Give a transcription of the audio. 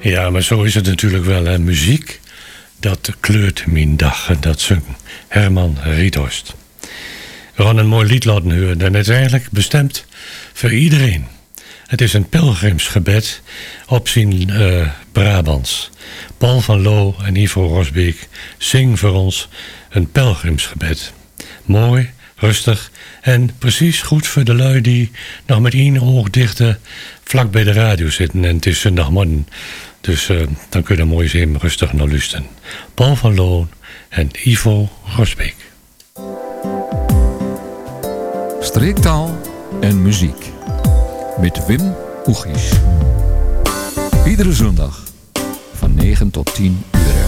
Ja, maar zo is het natuurlijk wel. Hè? Muziek, dat kleurt mijn dag. En dat zingt Herman Riethorst. We gaan een mooi lied laten horen. En het is eigenlijk bestemd voor iedereen. Het is een pelgrimsgebed op zijn Brabants. Paul van Loo en Ivo Rosbeek zingen voor ons een pelgrimsgebed. Mooi, rustig en precies goed voor de lui die nog met één oog dicht vlak bij de radio zitten. En het is zondagmorgen, dus dan kun je mooi eens even rustig naar luisteren. Paul van Loo en Ivo Rosbeek. Streektaal en muziek met Wim Oeghies. Iedere zondag van 9 tot 10